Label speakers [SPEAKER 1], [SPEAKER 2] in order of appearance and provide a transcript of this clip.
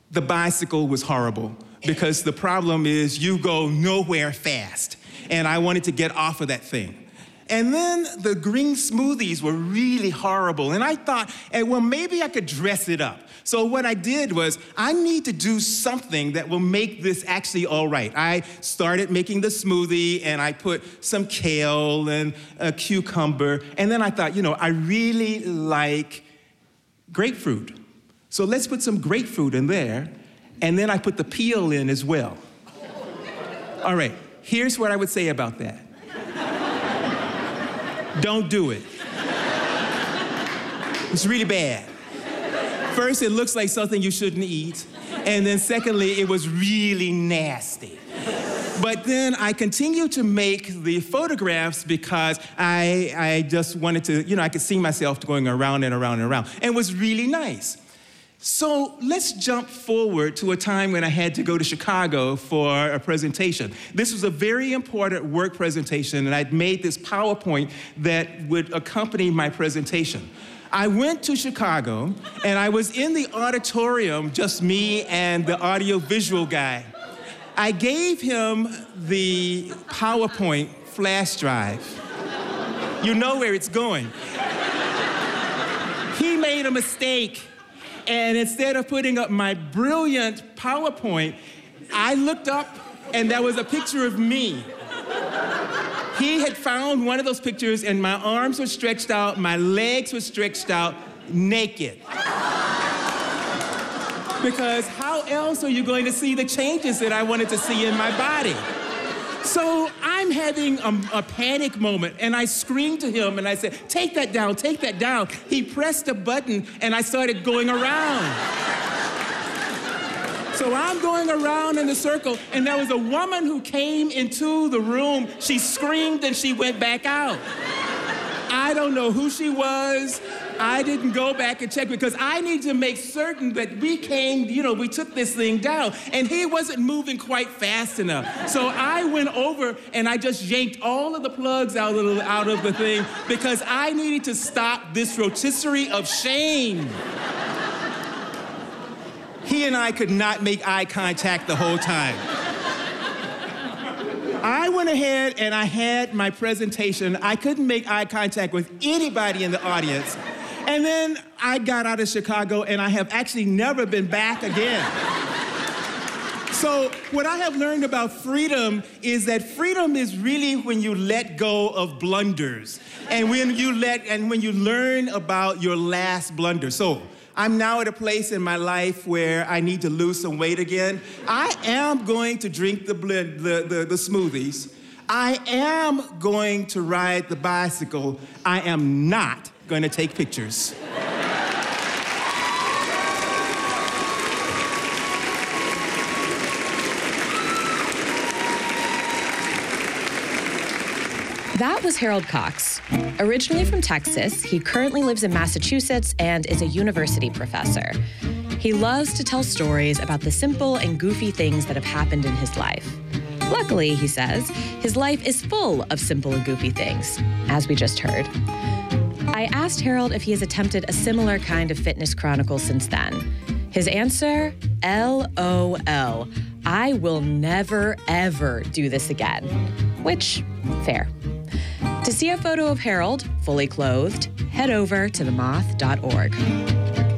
[SPEAKER 1] the bicycle was horrible because the problem is you go nowhere fast. And I wanted to get off of that thing. And then the green smoothies were really horrible. And I thought, well, maybe I could dress it up. So what I did was, I need to do something that will make this actually all right. I started making the smoothie, and I put some kale and a cucumber. And then I thought, I really like grapefruit. So let's put some grapefruit in there. And then I put the peel in as well. All right, here's what I would say about that. Don't do it. It's really bad. First, it looks like something you shouldn't eat. And then secondly, it was really nasty. But then I continued to make the photographs because I just wanted to, I could see myself going around and around and around. And it was really nice. So let's jump forward to a time when I had to go to Chicago for a presentation. This was a very important work presentation, and I'd made this PowerPoint that would accompany my presentation. I went to Chicago, and I was in the auditorium, just me and the audiovisual guy. I gave him the PowerPoint flash drive. You know where it's going. He made a mistake. And instead of putting up my brilliant PowerPoint, I looked up and there was a picture of me. He had found one of those pictures and my arms were stretched out, my legs were stretched out, naked. Because how else are you going to see the changes that I wanted to see in my body? So I'm having a panic moment, and I screamed to him, and I said, take that down, take that down. He pressed a button, and I started going around. So I'm going around in the circle, and there was a woman who came into the room. She screamed, and she went back out. I don't know who she was. I didn't go back and check because I need to make certain that we took this thing down. And he wasn't moving quite fast enough. So I went over and I just yanked all of the plugs out of the thing because I needed to stop this rotisserie of shame. He and I could not make eye contact the whole time. I went ahead and I had my presentation. I couldn't make eye contact with anybody in the audience. And then I got out of Chicago, and I have actually never been back again. So what I have learned about freedom is that freedom is really when you let go of blunders, and when you learn about your last blunder. So I'm now at a place in my life where I need to lose some weight again. I am going to drink the smoothies. I am going to ride the bicycle. I am not going to take pictures.
[SPEAKER 2] That was Harold Cox. Originally from Texas, he currently lives in Massachusetts and is a university professor. He loves to tell stories about the simple and goofy things that have happened in his life. Luckily, he says, his life is full of simple and goofy things, as we just heard. I asked Harold if he has attempted a similar kind of fitness chronicle since then. His answer, LOL. I will never, ever do this again. Which, fair. To see a photo of Harold, fully clothed, head over to themoth.org.